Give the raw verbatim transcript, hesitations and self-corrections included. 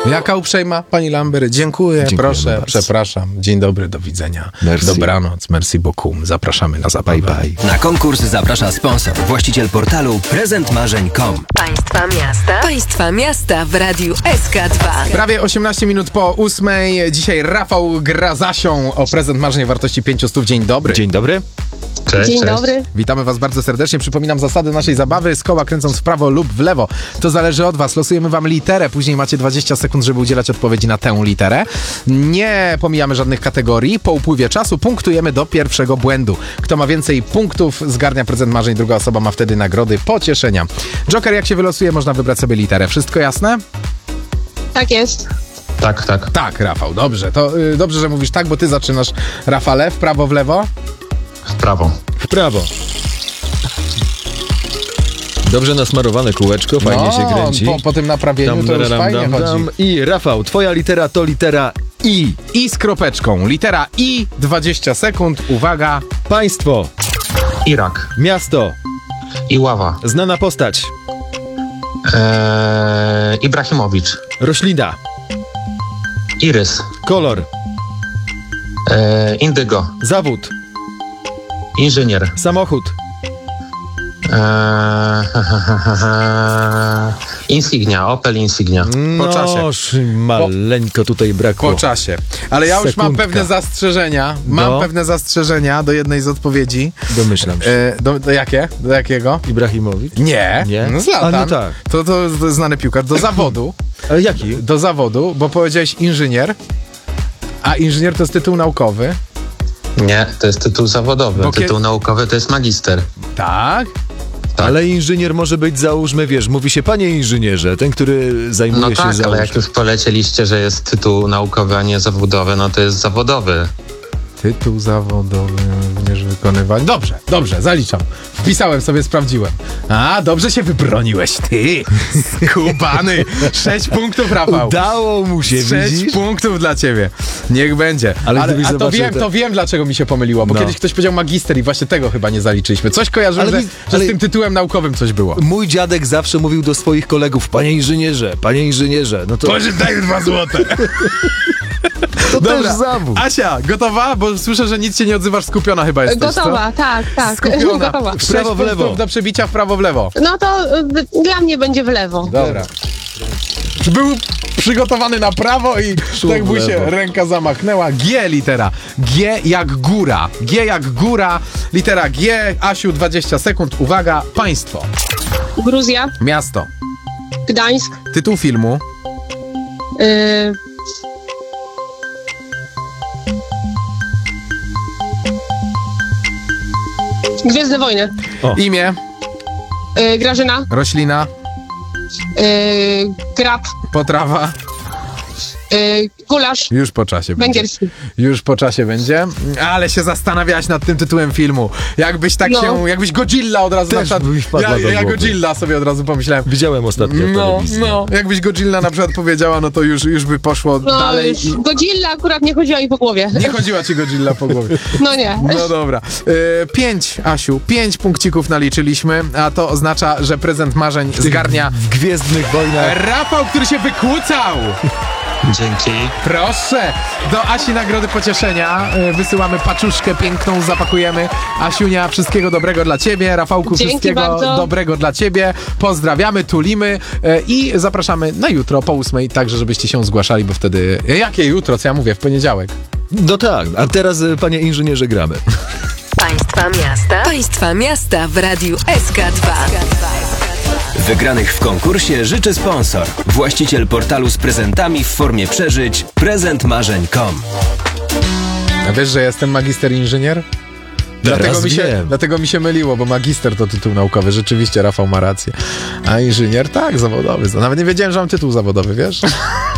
Jaka uprzejma pani Lambert. Dziękuję, Dziękujemy proszę, bardzo. przepraszam. Dzień dobry, do widzenia. Merci. Dobranoc, merci beaucoup. Zapraszamy na zabawę. Bye, bye. Na konkurs zaprasza sponsor, właściciel portalu prezent marzeń kropka com. Państwa miasta. Państwa miasta w Radiu S K dwa. Prawie osiemnaście minut po ósmej. Dzisiaj Rafał gra z Asią o prezent marzeń wartości pięćset. Dzień dobry. Dzień dobry. Cześć, Dzień cześć. dobry. Witamy was bardzo serdecznie. Przypominam zasady naszej zabawy. Z koła kręcąc w prawo lub w lewo. To zależy od was. Losujemy wam literę. Później macie dwadzieścia sekund, żeby udzielać odpowiedzi na tę literę. Nie pomijamy żadnych kategorii. Po upływie czasu punktujemy do pierwszego błędu. Kto ma więcej punktów, zgarnia prezent marzeń. Druga osoba ma wtedy nagrody, pocieszenia. Joker, jak się wylosuje, można wybrać sobie literę. Wszystko jasne? Tak jest. Tak, tak. Tak, Rafał. Dobrze. To y, dobrze, że mówisz tak, bo ty zaczynasz, Rafale. W prawo, w lewo? W prawo. W prawo. Dobrze nasmarowane kółeczko, fajnie no, się kręci. Po, po tym naprawieniu to już dam, fajnie dam, chodzi. dam. I Rafał, twoja litera to litera I. I z kropeczką. Litera I, dwadzieścia sekund. Uwaga. Państwo, Irak. miasto, Iława. znana postać, Eee, Ibrahimowicz. roślina, Irys. kolor, Eee, Indygo. zawód, Inżynier. samochód, Eee, Insignia. Opel Insignia. Po czasie. Noż, maleńko tutaj brakło. Po czasie. Ale ja już mam Sekundka. pewne zastrzeżenia. Mam No. pewne zastrzeżenia do jednej z odpowiedzi. Domyślam się. E, do, do jakie? Do jakiego? Ibrahimowicz? Nie. Nie? No Zlatan. A, no tak. To, to, to jest znany piłkarz. Do zawodu. Ale jaki? Do zawodu, bo powiedziałeś inżynier. A inżynier to jest tytuł naukowy. Nie, to jest tytuł zawodowy. Bo Tytuł kie- naukowy to jest magister. Tak. Tak. Ale inżynier może być, załóżmy, wiesz, mówi się panie inżynierze, ten, który zajmuje No się tak, ale załóżmy. jak już polecieliście, że jest tytuł naukowy, a nie zawodowy, no to jest zawodowy. Tytuł zawodowy, również wykonywanie. Dobrze, dobrze, zaliczam. Wpisałem sobie, sprawdziłem. A, dobrze się wybroniłeś, ty. Skubany. Sześć punktów, Rafał. Udało mu się, Sześć widzisz? punktów dla ciebie. Niech będzie. Ale Ale, gdybyś a to zobaczył wiem, te- to wiem, dlaczego mi się pomyliło, bo No. kiedyś ktoś powiedział magister i właśnie tego chyba nie zaliczyliśmy. Coś kojarzyłem, Ale że, mi- że ale- z tym tytułem naukowym coś było. Mój dziadek zawsze mówił do swoich kolegów, panie inżynierze, panie inżynierze, no to, Boże, daj dwa złote. to Dobra. też zawód. Asia, gotowa? Bo słyszę, że nic się nie odzywasz, skupiona chyba jesteś, Gotowa, tak, co? tak. Skupiona. Gotowa. Sześć W prawo, w lewo. punktów do przebicia, w prawo, w lewo. No to y, dla mnie będzie w lewo. Dobra. Był przygotowany na prawo i Szło tak w mu się lewo. ręka zamachnęła. G litera. G jak góra. G jak góra. Litera G. Asiu, dwadzieścia sekund. Uwaga. Państwo. Gruzja, Miasto. Gdańsk, Tytuł filmu. y, Gwiezdne Wojny, Imię. y, Grażyna, Roślina. y, Grab, Potrawa. y, Gulasz, Już po czasie będzie. węgierski. Już po czasie będzie. Ale się zastanawiałaś nad tym tytułem filmu. Jakbyś tak No. się... Jakbyś Godzilla od razu Też na przykład... by mi wpadła Ja, do ja głowy. Godzilla sobie od razu pomyślałem. Widziałem ostatnio w No, telewizji. no. Jakbyś Godzilla na przykład powiedziała, no to już, już by poszło No dalej już i... Godzilla akurat nie chodziła mi po głowie. Nie chodziła ci Godzilla po głowie. No nie. No dobra. E, pięć, Asiu, pięć punkcików naliczyliśmy, a to oznacza, że prezent marzeń zgarnia W Gwiezdnych Wojnach. Rafał, który się wykłócał. Dzięki. Proszę. Do Asi nagrody pocieszenia e, wysyłamy paczuszkę piękną, zapakujemy. Asiunia, wszystkiego dobrego dla ciebie. Rafałku, Dzięki wszystkiego bardzo. dobrego dla ciebie. Pozdrawiamy, tulimy e, i zapraszamy na jutro po ósmej, także żebyście się zgłaszali, bo wtedy... E, jakie jutro? Co ja mówię? W poniedziałek. No tak, a teraz, e, panie inżynierze, gramy. Państwa miasta. Państwa miasta w Radiu S K dwa. Wygranych w konkursie życzy sponsor, właściciel portalu z prezentami w formie przeżyć prezent marzeń kropka com. A wiesz, że jestem magister inżynier? Dlatego Teraz mi, się, wiem. dlatego mi się myliło, bo magister to tytuł naukowy. Rzeczywiście Rafał ma rację. A inżynier tak, zawodowy. Nawet nie wiedziałem, że mam tytuł zawodowy, wiesz?